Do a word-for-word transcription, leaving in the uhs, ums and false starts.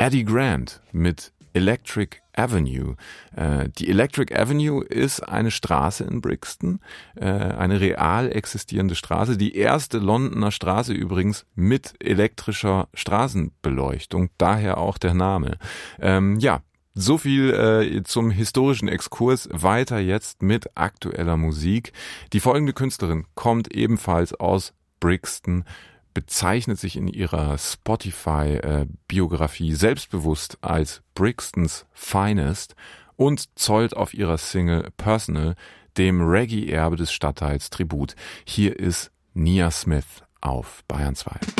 Eddie Grant mit Electric Avenue. Äh, die Electric Avenue ist eine Straße in Brixton, äh, eine real existierende Straße, die erste Londoner Straße übrigens mit elektrischer Straßenbeleuchtung, daher auch der Name. Ähm, ja, so viel äh, zum historischen Exkurs, weiter jetzt mit aktueller Musik. Die folgende Künstlerin kommt ebenfalls aus Brixton, bezeichnet sich in ihrer Spotify-Biografie selbstbewusst als Brixtons Finest und zollt auf ihrer Single Personal dem Reggae-Erbe des Stadtteils Tribut. Hier ist Nia Smith auf Bayern zwei.